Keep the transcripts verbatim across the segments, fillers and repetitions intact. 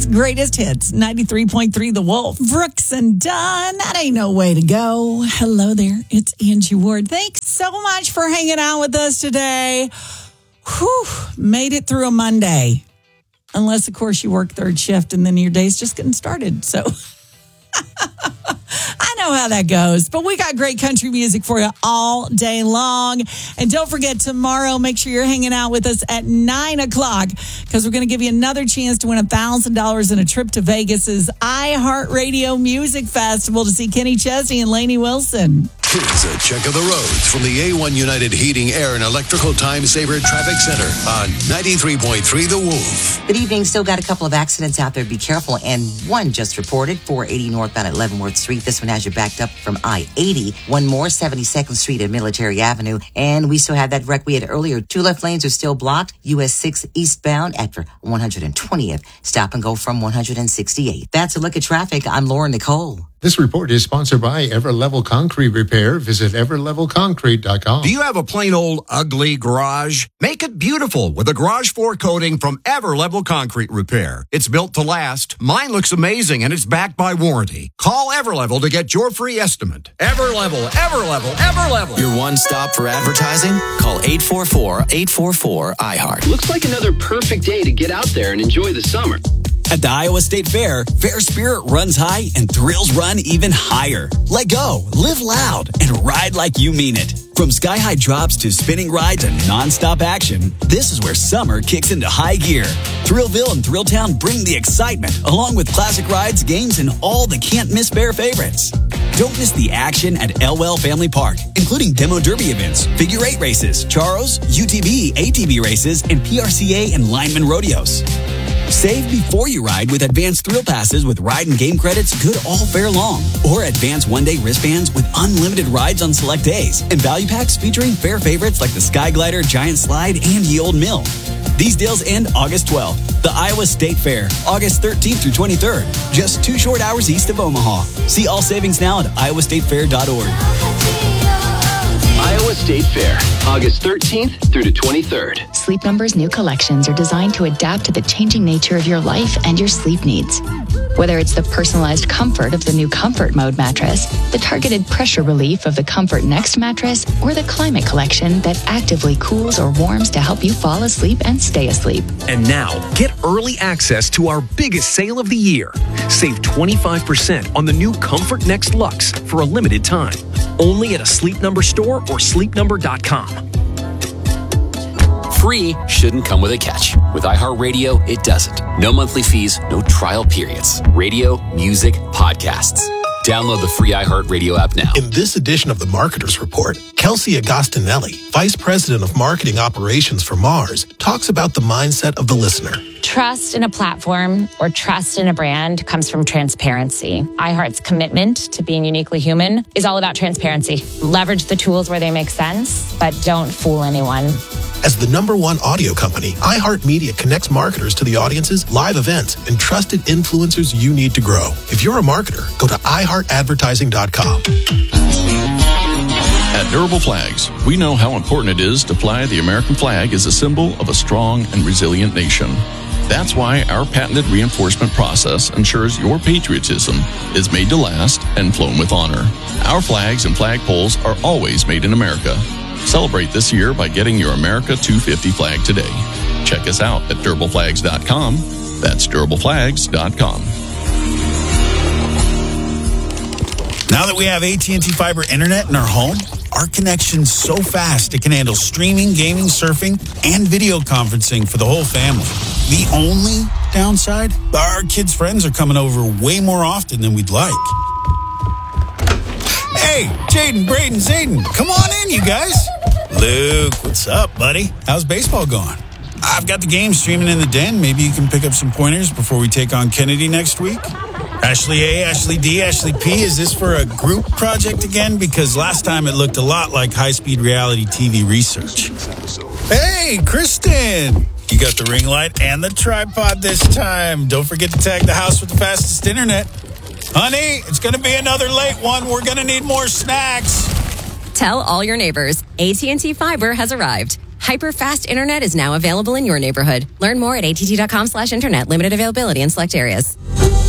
greatest hits, ninety-three point three The Wolf. Brooks and Dunn, that ain't no way to go. Hello there, it's Angie Ward. Thanks so much for hanging out with us today. Whew, made it through a Monday. Unless, of course, you work third shift and then your day's just getting started. So I know how that goes. But we got great country music for you all day long. And don't forget, tomorrow, make sure you're hanging out with us at nine o'clock because we're going to give you another chance to win one thousand dollars and a trip to Vegas's iHeartRadio Music Festival to see Kenny Chesney and Lainey Wilson. Here's a check of the roads from the A one United Heating, Air, and Electrical Time Saver Traffic Center on ninety-three point three The Wolf. Good evening. Still got a couple of accidents out there. Be careful. And one just reported, four eighty northbound at Leavenworth Street. This one has you backed up from I eighty. One more, seventy-second Street at Military Avenue. And we still have that wreck we had earlier. Two left lanes are still blocked. U S six eastbound after one hundred twentieth. Stop and go from one hundred sixty-eighth. That's a look at traffic. I'm Laura Nicole. This report is sponsored by Everlevel Concrete Repair. Visit ever level concrete dot com. Do you have a plain old ugly garage? Make it beautiful with a garage floor coating from Everlevel Concrete Repair. It's built to last. Mine looks amazing and it's backed by warranty. Call Everlevel to get your free estimate. Everlevel, Everlevel, Everlevel. Your one stop for advertising? Call eight four four, eight four four, I heart. Looks like another perfect day to get out there and enjoy the summer. At the Iowa State Fair, Fair Spirit runs high and thrills run even higher. Let go, live loud, and ride like you mean it. From sky-high drops to spinning rides and non-stop action, this is where summer kicks into high gear. Thrillville and Thrilltown bring the excitement, along with classic rides, games, and all the can't-miss Fair favorites. Don't miss the action at Elwell Family Park, including demo derby events, figure eight races, charros, U T V, A T V races, and P R C A and lineman rodeos. Save before you ride with advanced thrill passes with ride and game credits good all fair long. Or advanced one-day wristbands with unlimited rides on select days. And value packs featuring fair favorites like the Sky Glider, Giant Slide, and Ye Old Mill. These deals end August twelfth. The Iowa State Fair, August thirteenth through twenty-third. Just two short hours east of Omaha. See all savings now at iowa state fair dot org. Iowa State Fair, August thirteenth through the twenty-third. Sleep Number's new collections are designed to adapt to the changing nature of your life and your sleep needs. Whether it's the personalized comfort of the new Comfort Mode mattress, the targeted pressure relief of the Comfort Next mattress, or the Climate Collection that actively cools or warms to help you fall asleep and stay asleep. And now, get early access to our biggest sale of the year. Save twenty-five percent on the new Comfort Next Luxe for a limited time. Only at a Sleep Number store or sleep number dot com. Free shouldn't come with a catch. With iHeartRadio, it doesn't. No monthly fees, no trial periods. Radio, music, podcasts. Download the free iHeartRadio app now. In this edition of the Marketer's Report, Kelsey Agostinelli, Vice President of Marketing Operations for Mars, talks about the mindset of the listener. Trust in a platform or trust in a brand comes from transparency. iHeart's commitment to being uniquely human is all about transparency. Leverage the tools where they make sense, but don't fool anyone. As the number one audio company, iHeartMedia connects marketers to the audiences, live events, and trusted influencers you need to grow. If you're a marketer, go to i heart advertising dot com. At Durable Flags, we know how important it is to fly the American flag as a symbol of a strong and resilient nation. That's why our patented reinforcement process ensures your patriotism is made to last and flown with honor. Our flags and flagpoles are always made in America. Celebrate this year by getting your America two fifty flag today. Check us out at durable flags dot com. That's durable flags dot com. Now that we have A T and T Fiber Internet in our home, our connection's so fast it can handle streaming, gaming, surfing, and video conferencing for the whole family. The only downside? Our kids' friends are coming over way more often than we'd like. Hey, Jaden, Braden, Zayden, come on in, you guys. Luke, what's up, buddy? How's baseball going? I've got the game streaming in the den. Maybe you can pick up some pointers before we take on Kennedy next week. Ashley A, Ashley D, Ashley P, is this for a group project again? Because last time it looked a lot like high-speed reality T V research. Hey, Kristen! You got the ring light and the tripod this time. Don't forget to tag the house with the fastest internet. Honey, it's going to be another late one. We're going to need more snacks. Tell all your neighbors, A T and T Fiber has arrived. Hyper-fast internet is now available in your neighborhood. Learn more at att.com slash internet. Limited availability in select areas.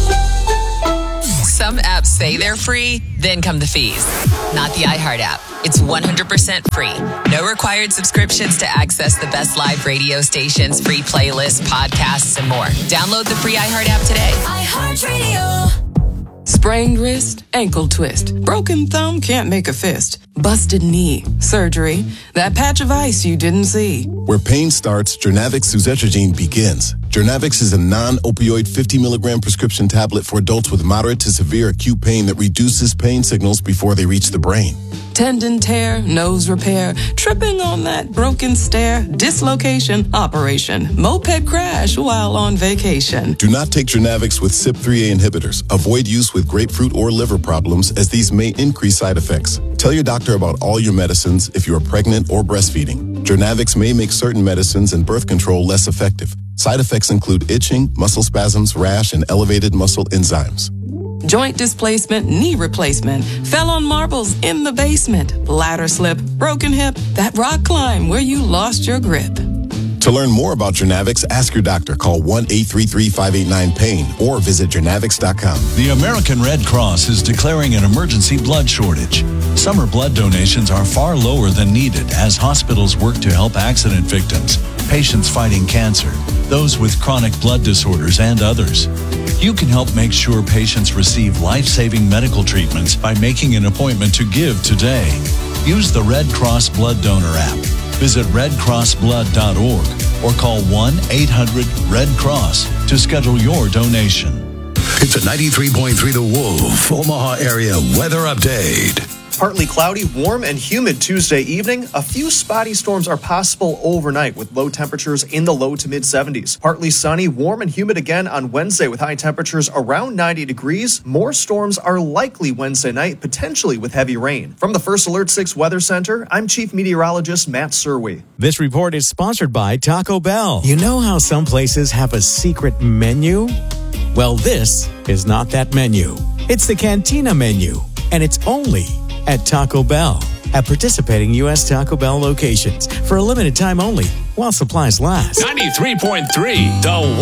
Some apps say they're free, then come the fees. Not the iHeart app. It's one hundred percent free. No required subscriptions to access the best live radio stations, free playlists, podcasts, and more. Download the free iHeart app today. iHeartRadio. Sprained wrist, ankle twist, broken thumb, can't make a fist, busted knee, surgery, that patch of ice you didn't see. Where pain starts, Jernavix suzetrigine begins. Jernavix is a non-opioid fifty milligram prescription tablet for adults with moderate to severe acute pain that reduces pain signals before they reach the brain. Tendon tear, nose repair, tripping on that broken stair, dislocation, operation, moped crash while on vacation. Do not take Jernavix with C Y P three A inhibitors. Avoid use with grapefruit or liver problems, as these may increase side effects. Tell your doctor about all your medicines if you are pregnant or breastfeeding. Jernavix may make certain medicines and birth control less effective. Side effects include itching, muscle spasms, rash, and elevated muscle enzymes. Joint displacement, knee replacement, fell on marbles in the basement, ladder slip, broken hip, that rock climb where you lost your grip. To learn more about Jernavix, ask your doctor. Call one eight three three, five eight nine, pain or visit Jernavix dot com. The American Red Cross is declaring an emergency blood shortage. Summer blood donations are far lower than needed as hospitals work to help accident victims, patients fighting cancer, those with chronic blood disorders, and others. You can help make sure patients receive life-saving medical treatments by making an appointment to give today. Use the Red Cross Blood Donor app. Visit red cross blood dot org or call one eight hundred red cross to schedule your donation. It's a ninety-three point three The Wolf Omaha area weather update. Partly cloudy, warm, and humid Tuesday evening. A few spotty storms are possible overnight with low temperatures in the low to mid seventies. Partly sunny, warm, and humid again on Wednesday with high temperatures around ninety degrees. More storms are likely Wednesday night, potentially with heavy rain. From the First Alert six Weather Center, I'm Chief Meteorologist Matt Surwey. This report is sponsored by Taco Bell. You know how some places have a secret menu? Well, this is not that menu. It's the Cantina menu, and it's only at Taco Bell at participating U S Taco Bell locations for a limited time only while supplies last. ninety-three point three The